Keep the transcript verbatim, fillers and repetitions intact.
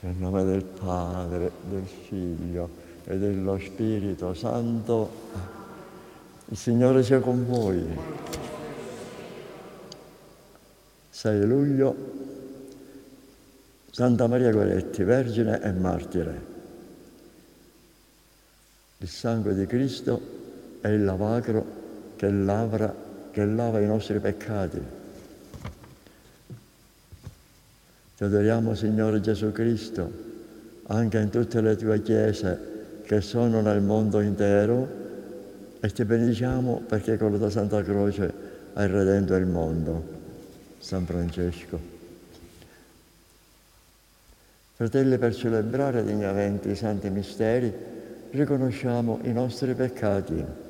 Nel nome del Padre, del Figlio e dello Spirito Santo, il Signore sia con voi. sei luglio, Santa Maria Goretti, Vergine e Martire. Il sangue di Cristo è il lavacro che lava, che lava i nostri peccati. Ti adoriamo, Signore Gesù Cristo, anche in tutte le tue chiese che sono nel mondo intero, e ti benediciamo perché con la tua Santa Croce hai redento il mondo. San Francesco. Fratelli, per celebrare degnamente i santi misteri, riconosciamo i nostri peccati.